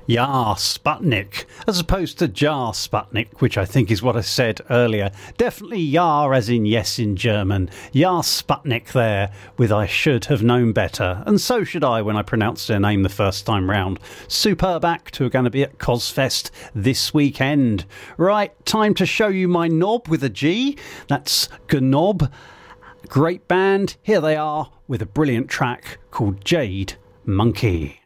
Ja, Sputnik, as opposed to Jar Sputnik, which I think is what I said earlier. Definitely Ja as in yes in German. Ja Sputnik there, with I should have known better. And so should I when I pronounced their name the first time round. Superb act who are going to be at Cosfest this weekend. Right, time to show you my knob with a G. That's Gnob. Great band. Here they are with a brilliant track called Jade Monkey.